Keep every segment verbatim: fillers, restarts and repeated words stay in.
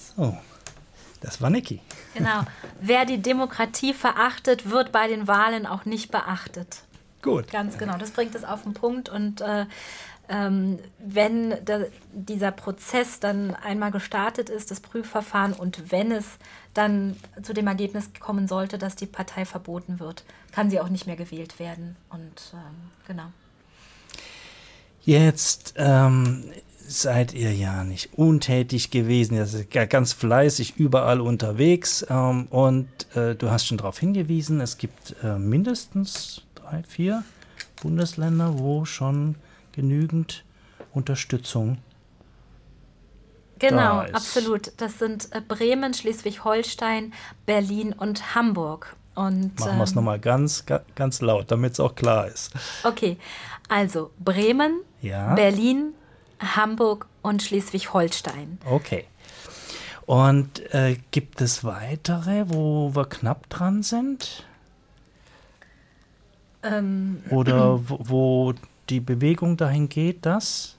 So, das war Niki. Genau. Wer die Demokratie verachtet, wird bei den Wahlen auch nicht beachtet. Gut. Ganz genau, das bringt es auf den Punkt. Und äh, ähm, wenn da, dieser Prozess dann einmal gestartet ist, das Prüfverfahren, und wenn es dann zu dem Ergebnis kommen sollte, dass die Partei verboten wird, kann sie auch nicht mehr gewählt werden. Und ähm, genau. Jetzt ähm, seid ihr ja nicht untätig gewesen, ihr seid ganz fleißig überall unterwegs ähm, und äh, du hast schon darauf hingewiesen, es gibt äh, mindestens drei, vier Bundesländer, wo schon genügend Unterstützung Genau, da ist. absolut. Das sind äh, Bremen, Schleswig-Holstein, Berlin und Hamburg. Und, Machen wir es ähm, nochmal ganz, ga- ganz laut, damit es auch klar ist. Okay, also Bremen, Ja. Berlin, Hamburg und Schleswig-Holstein. Okay. Und äh, gibt es weitere, wo wir knapp dran sind? Ähm, Oder wo, wo die Bewegung dahin geht, dass?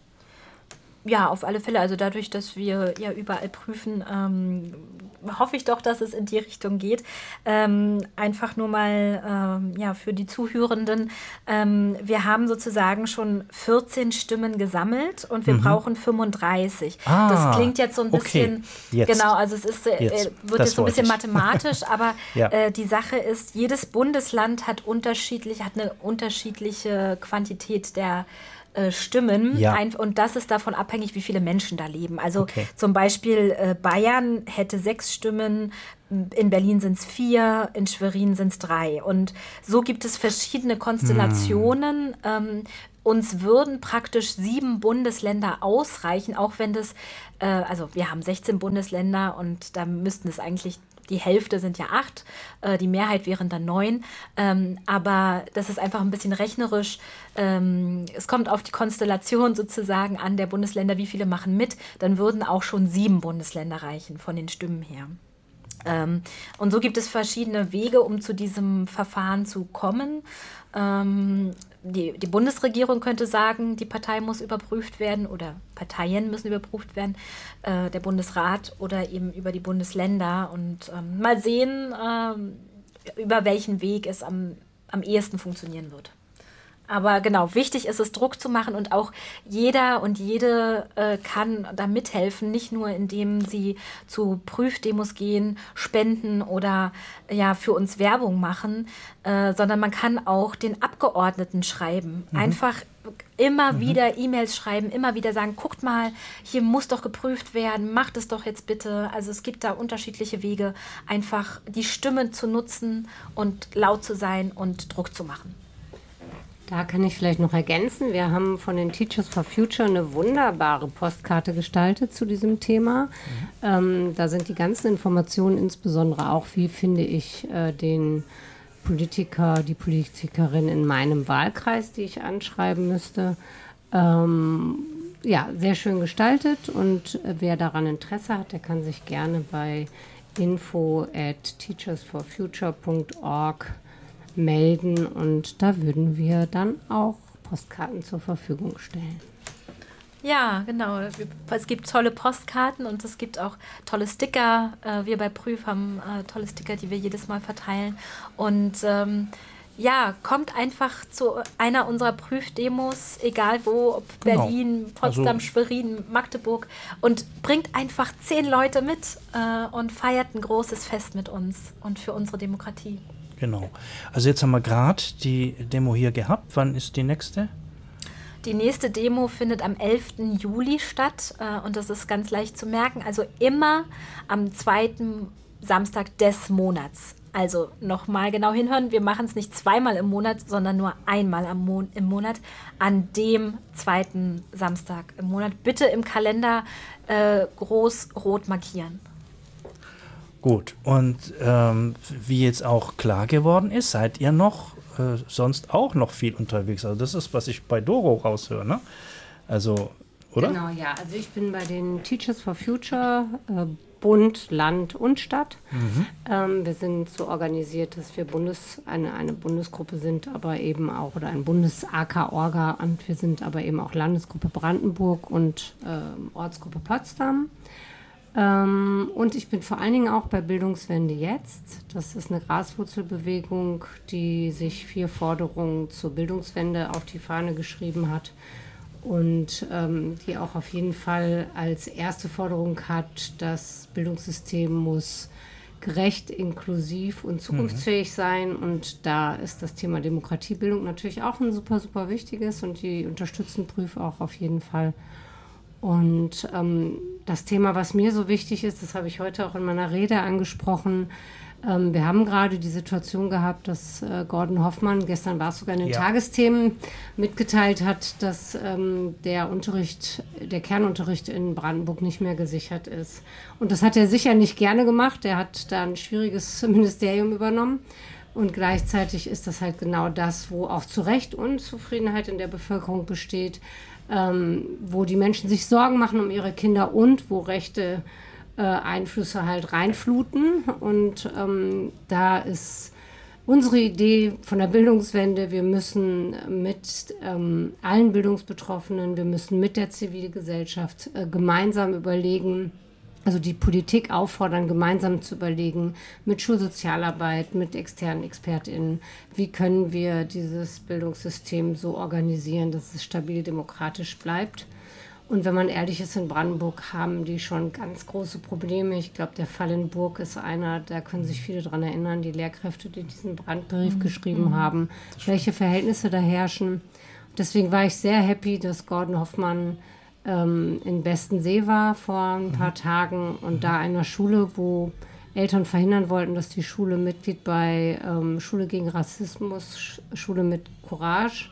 Ja, auf alle Fälle. Also dadurch, dass wir ja überall prüfen, ähm, hoffe ich doch, dass es in die Richtung geht. Ähm, einfach nur mal ähm, ja, für die Zuhörenden. Ähm, wir haben sozusagen schon vierzehn Stimmen gesammelt und wir Mhm. brauchen fünfunddreißig. Ah, das klingt jetzt so ein okay. bisschen, Jetzt. genau, also es ist, äh, Jetzt. wird Das jetzt so ein bisschen wollte ich. mathematisch, aber Ja. äh, die Sache ist, jedes Bundesland hat unterschiedlich, hat eine unterschiedliche Quantität der äh, Stimmen, Ja. ein, und das ist davon abhängig, wie viele Menschen da leben. Also Okay. zum Beispiel äh, Bayern hätte sechs Stimmen, in Berlin sind es vier, in Schwerin sind es drei. Und so gibt es verschiedene Konstellationen. Ähm, uns würden praktisch sieben Bundesländer ausreichen, auch wenn das, äh, also wir haben sechzehn Bundesländer und da müssten es eigentlich, die Hälfte sind ja acht, äh, die Mehrheit wären dann neun. Ähm, aber das ist einfach ein bisschen rechnerisch. Ähm, es kommt auf die Konstellation sozusagen an der Bundesländer, wie viele machen mit. Dann würden auch schon sieben Bundesländer reichen von den Stimmen her. Ähm, und so gibt es verschiedene Wege, um zu diesem Verfahren zu kommen. Ähm, die, die Bundesregierung könnte sagen, die Partei muss überprüft werden oder Parteien müssen überprüft werden, äh, der Bundesrat oder eben über die Bundesländer, und ähm, mal sehen, ähm, über welchen Weg es am, am ehesten funktionieren wird. Aber genau, wichtig ist es, Druck zu machen, und auch jeder und jede äh, kann da mithelfen, nicht nur indem sie zu Prüfdemos gehen, spenden oder ja für uns Werbung machen, äh, sondern man kann auch den Abgeordneten schreiben. Mhm. Einfach immer mhm. wieder E-Mails schreiben, immer wieder sagen, guckt mal, hier muss doch geprüft werden, macht es doch jetzt bitte. Also es gibt da unterschiedliche Wege, einfach die Stimme zu nutzen und laut zu sein und Druck zu machen. Da kann ich vielleicht noch ergänzen, wir haben von den Teachers for Future eine wunderbare Postkarte gestaltet zu diesem Thema. Mhm. Ähm, da sind die ganzen Informationen, insbesondere auch, wie finde ich äh, den Politiker, die Politikerin in meinem Wahlkreis, die ich anschreiben müsste. Ähm, ja, sehr schön gestaltet, und äh, wer daran Interesse hat, der kann sich gerne bei info at teachers for future punkt org melden, und da würden wir dann auch Postkarten zur Verfügung stellen. Ja, genau. Es gibt tolle Postkarten und es gibt auch tolle Sticker. Wir bei Prüf haben äh, tolle Sticker, die wir jedes Mal verteilen. Und ähm, ja, kommt einfach zu einer unserer Prüfdemos, egal wo, ob Berlin, genau. Potsdam, also Schwerin, Magdeburg, und bringt einfach zehn Leute mit äh, und feiert ein großes Fest mit uns und für unsere Demokratie. Genau. Also jetzt haben wir gerade die Demo hier gehabt. Wann ist die nächste? Die nächste Demo findet am elften Juli statt äh, und das ist ganz leicht zu merken. Also immer am zweiten Samstag des Monats. Also nochmal genau hinhören, wir machen es nicht zweimal im Monat, sondern nur einmal am Mon- im Monat, an dem zweiten Samstag im Monat. Bitte im Kalender äh, groß rot markieren. Gut, und ähm, wie jetzt auch klar geworden ist, seid ihr noch äh, sonst auch noch viel unterwegs. Also das ist, was ich bei Doro raushöre, ne? Also, oder? Genau, ja. Also ich bin bei den Teachers for Future, äh, Bund, Land und Stadt. Mhm. Ähm, wir sind so organisiert, dass wir Bundes, eine, eine Bundesgruppe sind, aber eben auch, oder ein Bundes-A K-Orga, und wir sind aber eben auch Landesgruppe Brandenburg und äh, Ortsgruppe Potsdam. Ähm, und ich bin vor allen Dingen auch bei Bildungswende jetzt. Das ist eine Graswurzelbewegung, die sich vier Forderungen zur Bildungswende auf die Fahne geschrieben hat und ähm, die auch auf jeden Fall als erste Forderung hat, das Bildungssystem muss gerecht, inklusiv und zukunftsfähig sein. Und da ist das Thema Demokratiebildung natürlich auch ein super, super wichtiges und die unterstützen Prüf auch auf jeden Fall. Und ähm, das Thema, was mir so wichtig ist, das habe ich heute auch in meiner Rede angesprochen. Ähm, wir haben gerade die Situation gehabt, dass äh, Gordon Hoffmann, gestern war es sogar in den ja. Tagesthemen, mitgeteilt hat, dass ähm, der Unterricht, der Kernunterricht in Brandenburg nicht mehr gesichert ist. Und das hat er sicher nicht gerne gemacht. Er hat da ein schwieriges Ministerium übernommen. Und gleichzeitig ist das halt genau das, wo auch zu Recht Unzufriedenheit in der Bevölkerung besteht, ähm, wo die Menschen sich Sorgen machen um ihre Kinder und wo rechte äh, Einflüsse halt reinfluten. Und ähm, da ist unsere Idee von der Bildungswende, wir müssen mit ähm, allen Bildungsbetroffenen, wir müssen mit der Zivilgesellschaft äh, gemeinsam überlegen, also die Politik auffordern, gemeinsam zu überlegen, mit Schulsozialarbeit, mit externen ExpertInnen, wie können wir dieses Bildungssystem so organisieren, dass es stabil demokratisch bleibt. Und wenn man ehrlich ist, in Brandenburg haben die schon ganz große Probleme. Ich glaube, der Fall in Burg ist einer, da können sich viele daran erinnern, die Lehrkräfte, die diesen Brandbrief mhm. geschrieben mhm. haben, welche Verhältnisse da herrschen. Deswegen war ich sehr happy, dass Gordon Hoffmann in Bestensee war vor ein paar mhm. Tagen und mhm. da einer Schule, wo Eltern verhindern wollten, dass die Schule Mitglied bei ähm, Schule gegen Rassismus, Sch- Schule mit Courage,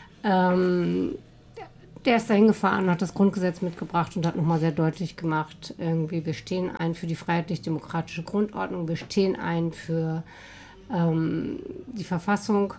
ähm, der ist da hingefahren, hat das Grundgesetz mitgebracht und hat nochmal sehr deutlich gemacht, irgendwie wir stehen ein für die freiheitlich-demokratische Grundordnung, wir stehen ein für ähm, die Verfassung.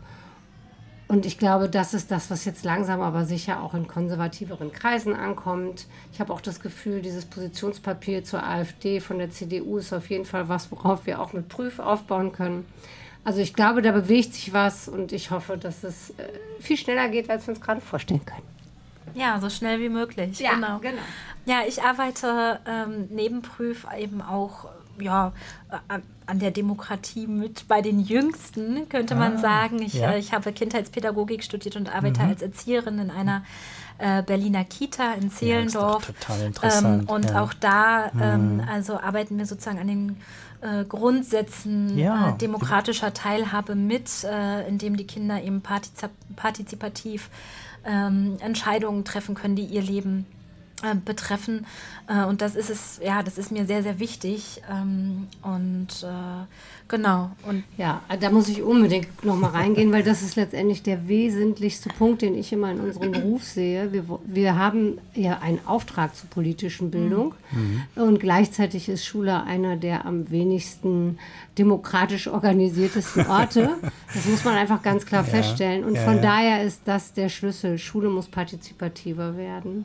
Und ich glaube, das ist das, was jetzt langsam aber sicher auch in konservativeren Kreisen ankommt. Ich habe auch das Gefühl, dieses Positionspapier zur AfD von der C D U ist auf jeden Fall was, worauf wir auch mit Prüf aufbauen können. Also ich glaube, da bewegt sich was und ich hoffe, dass es äh, viel schneller geht, als wir uns gerade vorstellen können. Ja, so schnell wie möglich. Ja, genau. genau. Ja, ich arbeite ähm, neben Prüf eben auch ja, an, an der Demokratie mit bei den Jüngsten, könnte ah, man sagen. Ich, ja. äh, ich habe Kindheitspädagogik studiert und arbeite mhm. als Erzieherin in einer äh, Berliner Kita in Zehlendorf. Ja, ist doch total interessant. Ähm, und ja. auch da ähm, also arbeiten wir sozusagen an den äh, Grundsätzen ja. äh, demokratischer Teilhabe mit, äh, indem die Kinder eben partizip- partizipativ ähm, Entscheidungen treffen können, die ihr Leben äh, betreffen. Äh, und das ist es, ja, das ist mir sehr, sehr wichtig. Ähm, und äh, genau. Und ja, da muss ich unbedingt noch mal reingehen, weil das ist letztendlich der wesentlichste Punkt, den ich immer in unserem Beruf sehe. Wir, wir haben ja einen Auftrag zur politischen Bildung mhm. und gleichzeitig ist Schule einer der am wenigsten demokratisch organisiertesten Orte. Das muss man einfach ganz klar ja. feststellen. Und ja, von ja. daher ist das der Schlüssel. Schule muss partizipativer werden.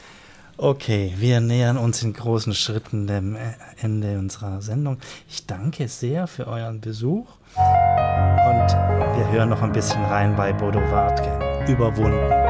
Okay, wir nähern uns in großen Schritten dem Ende unserer Sendung. Ich danke sehr für euren Besuch und wir hören noch ein bisschen rein bei Bodo Wartke. Überwunden.